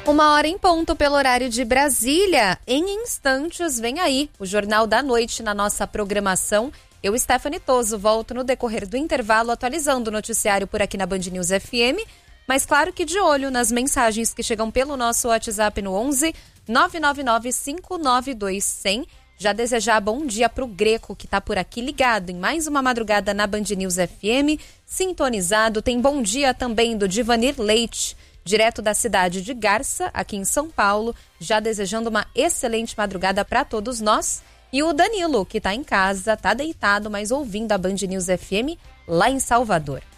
1h em ponto pelo horário de Brasília. Em instantes vem aí o Jornal da Noite na nossa programação. Eu, Stephanie Toso, volto no decorrer do intervalo atualizando o noticiário por aqui na Band News FM. Mas claro que de olho nas mensagens que chegam pelo nosso WhatsApp no 11 999 592 100. Já desejar bom dia pro Greco, que tá por aqui ligado em mais uma madrugada na Band News FM, sintonizado. Tem bom dia também do Divanir Leite, direto da cidade de Garça, aqui em São Paulo, já desejando uma excelente madrugada para todos nós. E o Danilo, que tá em casa, tá deitado, mas ouvindo a Band News FM lá em Salvador.